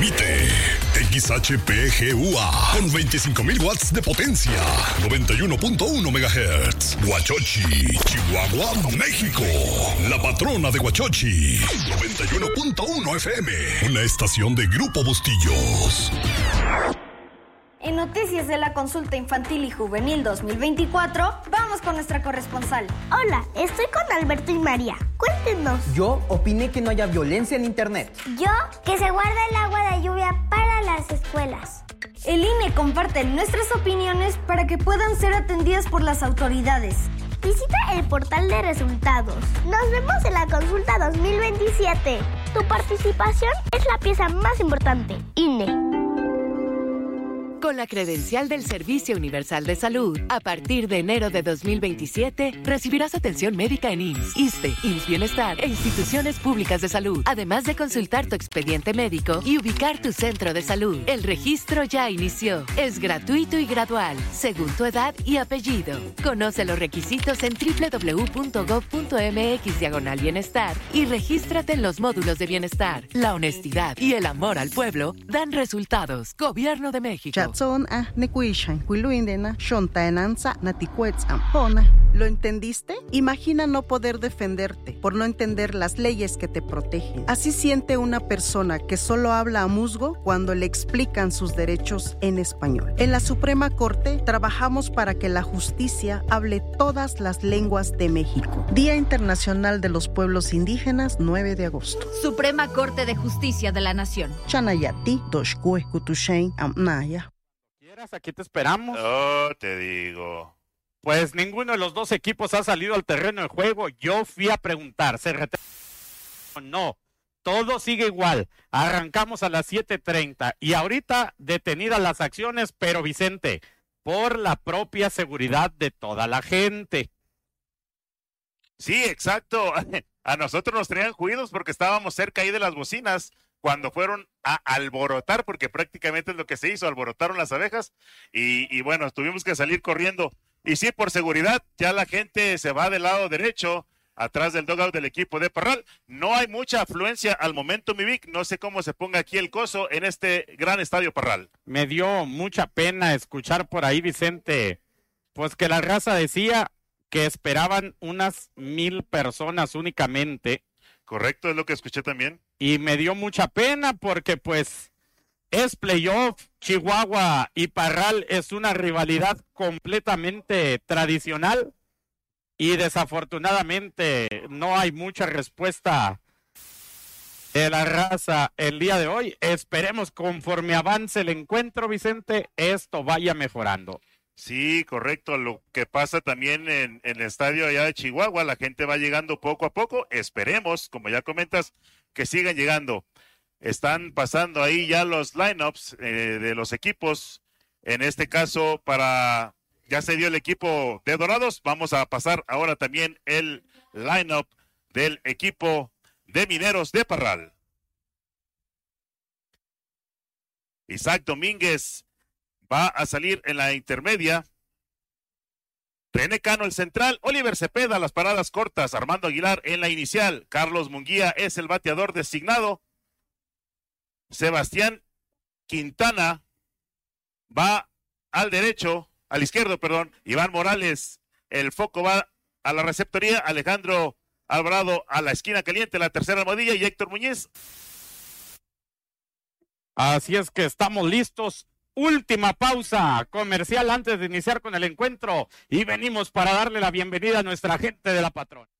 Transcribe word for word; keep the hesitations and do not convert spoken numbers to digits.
Transmite X H P G U A con veinticinco mil watts de potencia, noventa y uno punto uno megahertz. Huachochi, Chihuahua, México. La patrona de Huachochi, noventa y uno punto uno F M. Una estación de Grupo Bustillos. En noticias de la consulta infantil y juvenil dos mil veinticuatro, vamos con nuestra corresponsal. Hola, estoy con Alberto y María. Cuéntenos. Yo opiné que no haya violencia en internet. Yo, que se guarde el agua de lluvia para las escuelas. El I N E comparte nuestras opiniones para que puedan ser atendidas por las autoridades. Visita el portal de resultados. Nos vemos en la consulta dos mil veintisiete. Tu participación es la pieza más importante. I N E. Con la credencial del Servicio Universal de Salud, a partir de enero de dos mil veintisiete, recibirás atención médica en I M S S, ISSSTE, I M S S Bienestar e instituciones públicas de salud, además de consultar tu expediente médico y ubicar tu centro de salud. El registro ya inició. Es gratuito y gradual, según tu edad y apellido. Conoce los requisitos en doble u doble u doble u punto gob punto eme equis diagonal bienestar y regístrate en los módulos de bienestar. La honestidad y el amor al pueblo dan resultados. Gobierno de México. ¿Lo entendiste? Imagina no poder defenderte por no entender las leyes que te protegen. Así siente una persona que solo habla a musgo cuando le explican sus derechos en español. En la Suprema Corte trabajamos para que la justicia hable todas las lenguas de México. Día Internacional de los Pueblos Indígenas, nueve de agosto. Suprema Corte de Justicia de la Nación. Chanayati, Doshkue, Kutushain, Amnaya. Aquí te esperamos. Oh, te digo. Pues ninguno de los dos equipos ha salido al terreno de juego. Yo fui a preguntar, ¿se retrasa? No, todo sigue igual. Arrancamos a las siete treinta y ahorita detenidas las acciones, pero Vicente, por la propia seguridad de toda la gente. Sí, exacto. A nosotros nos traían juidos porque estábamos cerca ahí de las bocinas cuando fueron a alborotar, porque prácticamente es lo que se hizo, alborotaron las abejas y, y bueno, tuvimos que salir corriendo. Y sí, por seguridad, ya la gente se va del lado derecho, atrás del dugout del equipo de Parral. No hay mucha afluencia al momento, mi Vic, no sé cómo se ponga aquí el coso en este gran estadio Parral. Me dio mucha pena escuchar por ahí, Vicente, pues que la raza decía que esperaban unas mil personas únicamente. Correcto, es lo que escuché también. Y me dio mucha pena porque pues es playoff, Chihuahua y Parral es una rivalidad completamente tradicional y desafortunadamente no hay mucha respuesta de la raza el día de hoy. Esperemos conforme avance el encuentro, Vicente, esto vaya mejorando. Sí, correcto. Lo que pasa también en, en el estadio allá de Chihuahua, la gente va llegando poco a poco. Esperemos, como ya comentas, que sigan llegando. Están pasando ahí ya los lineups eh, de los equipos. En este caso, para ya se dio el equipo de Dorados. Vamos a pasar ahora también el lineup del equipo de Mineros de Parral. Isaac Domínguez va a salir en la intermedia. René Cano el central, Oliver Cepeda las paradas cortas, Armando Aguilar en la inicial, Carlos Munguía es el bateador designado, Sebastián Quintana va al derecho, al izquierdo, perdón, Iván Morales, el foco va a la receptoría, Alejandro Alvarado a la esquina caliente, la tercera almohadilla y Héctor Muñiz. Así es que estamos listos. Última pausa comercial antes de iniciar con el encuentro y venimos para darle la bienvenida a nuestra gente de la patrona.